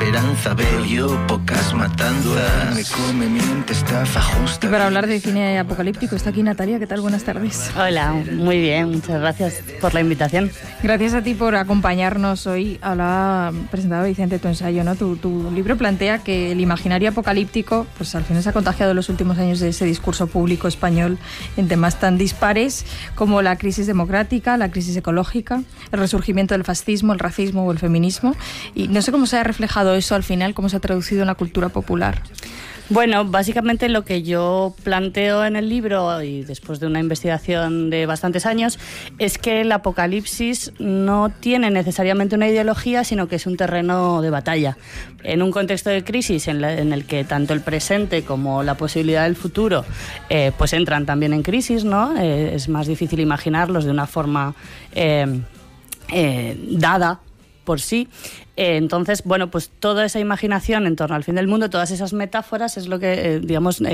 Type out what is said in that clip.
esperanza veo yo, pocas matanzas. Me come, miente, estafa, justa. Y para hablar de cine apocalíptico está aquí Natalia. ¿Qué tal? Buenas tardes. Hola, muy bien, muchas gracias por la invitación. Gracias a ti por acompañarnos hoy. Hablaba, presentado Vicente tu ensayo, ¿no? Tu libro plantea que el imaginario apocalíptico, pues al final se ha contagiado en los últimos años de ese discurso público español en temas tan dispares como la crisis democrática, la crisis ecológica, el resurgimiento del fascismo, el racismo o el feminismo. Y no sé cómo se ha reflejado eso al final, cómo se ha traducido en la cultura popular. Bueno, básicamente lo que yo planteo en el libro, y después de una investigación de bastantes años, es que el apocalipsis no tiene necesariamente una ideología, sino que es un terreno de batalla. En un contexto de crisis en el que tanto el presente como la posibilidad del futuro pues entran también en crisis, ¿no? Es más difícil imaginarlos de una forma dada por sí. Entonces, bueno, pues toda esa imaginación en torno al fin del mundo, todas esas metáforas es lo que, digamos,